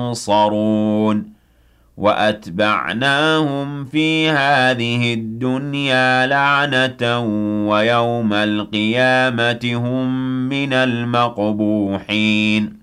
ينصرون وأتبعناهم في هذه الدنيا لعنة ويوم القيامة هم من المقبوحين